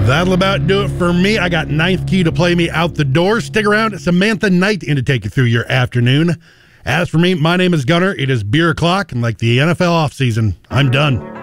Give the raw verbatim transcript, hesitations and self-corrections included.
That'll about do it for me. I got Ninth Key to play me out the door. Stick around. Samantha Knight in to take you through your afternoon. As for me, my name is Gunner. It is beer o'clock, and like the N F L offseason, I'm done.